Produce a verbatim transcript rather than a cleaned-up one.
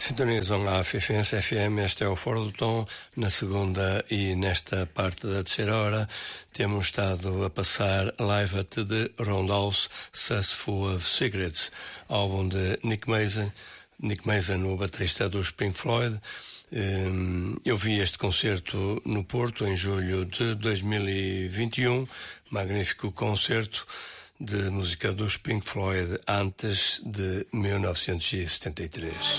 Sintonizam a Fifense F M, este é o Fora do Tom. Na segunda e nesta parte da terceira hora temos estado a passar Live at the Roundhouse Sus Full of Secrets, álbum de Nick Mason, Nick Mason, o baterista dos Pink Floyd. Eu vi este concerto no Porto em julho de dois mil e vinte e um, magnífico concerto de música dos Pink Floyd antes de mil novecentos e setenta e três.